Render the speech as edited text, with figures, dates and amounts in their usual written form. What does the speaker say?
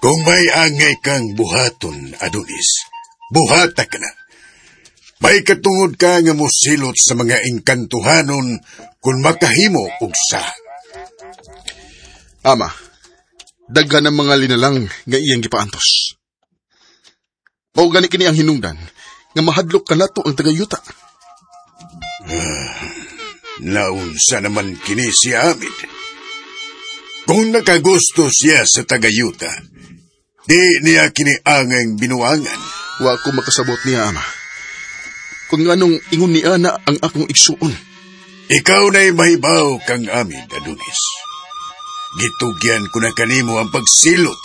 Kung may angay kang buhaton, Adonis, buhata ka na. May katungod ka nga mosilot sa mga engkantuhanon kung makahimo og sa. Ama, daghan ang mga linalang nga iyang gipaantos. Mao gani kini ang hinungdan nga mahadlok kanato ang tagayuta. Naunsa naman kini si Amid. Kung nakagusto siya sa tagayuta, di niya kiniangang binuangan. Wa ko makasabot niya, ama. Kung anong ingon niya na ang akong igsuon. Ikaw na'y mahibaw kang Amid, Adonis. Gitugyan ko na kanimo ang pagsilot